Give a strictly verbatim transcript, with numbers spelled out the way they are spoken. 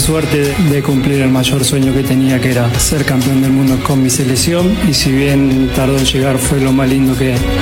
suerte de cumplir el mayor sueño que tenía, que era ser campeón del mundo con mi selección, y si bien tardó en llegar, fue lo más lindo que,